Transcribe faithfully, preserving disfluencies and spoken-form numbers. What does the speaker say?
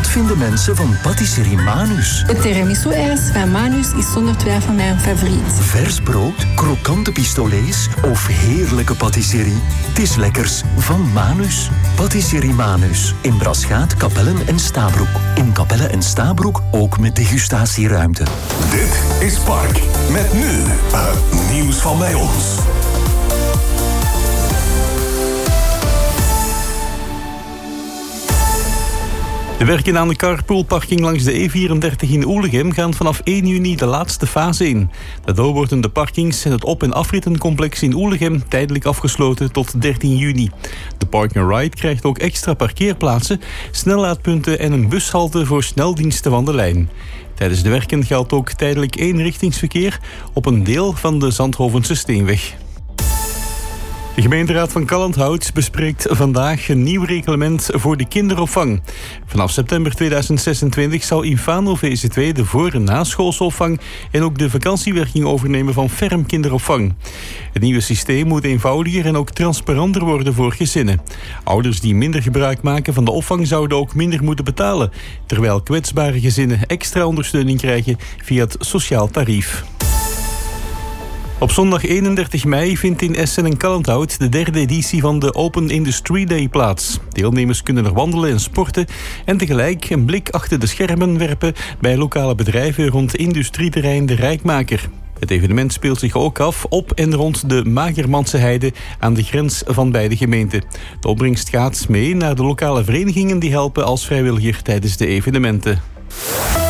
Wat vinden mensen van patisserie Manus? Het tiramisu-ijs van Manus is zonder twijfel mijn favoriet. Vers brood, krokante pistolets of heerlijke patisserie? Het is lekkers van Manus. Patisserie Manus. In Braschaat, Kapellen en Stabroek. In Kapellen en Stabroek ook met degustatieruimte. Dit is Park. Met nu het nieuws van bij ons. De werken aan de carpoolparking langs de E vierendertig in Oelegem gaan vanaf één juni de laatste fase in. Daardoor worden de parkings en het op- en afrittencomplex in Oelegem tijdelijk afgesloten tot dertien juni. De Park and Ride krijgt ook extra parkeerplaatsen, snellaadpunten en een bushalte voor sneldiensten van de lijn. Tijdens de werken geldt ook tijdelijk eenrichtingsverkeer op een deel van de Zandhovense Steenweg. De gemeenteraad van Kallenhout bespreekt vandaag een nieuw reglement voor de kinderopvang. Vanaf september tweeduizend zesentwintig zal Infano V Z W de voor- en naschoolsopvang en ook de vakantiewerking overnemen van fermkinderopvang. Het nieuwe systeem moet eenvoudiger en ook transparanter worden voor gezinnen. Ouders die minder gebruik maken van de opvang zouden ook minder moeten betalen, terwijl kwetsbare gezinnen extra ondersteuning krijgen via het sociaal tarief. Op zondag eenendertig mei vindt in Essen en Kallenhout de derde editie van de Open Industry Day plaats. Deelnemers kunnen er wandelen en sporten en tegelijk een blik achter de schermen werpen bij lokale bedrijven rond industrieterrein De Rijkmaker. Het evenement speelt zich ook af op en rond de Magermanse Heide aan de grens van beide gemeenten. De opbrengst gaat mee naar de lokale verenigingen die helpen als vrijwilliger tijdens de evenementen.